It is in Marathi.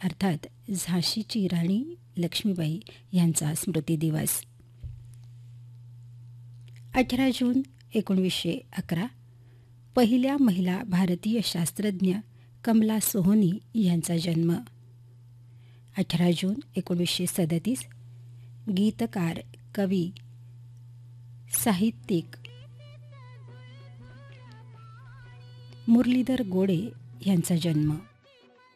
अर्थात झाशीची राणी लक्ष्मीबाई यांचा स्मृतिदिवस. 18 जून 1911 पहिल्या महिला भारतीय शास्त्रज्ञ कमला सोहोनी यांचा जन्म. 18 जून 1937 गीतकार, कवी, साहित्यिक मुरलीधर गोडे यांचा जन्म.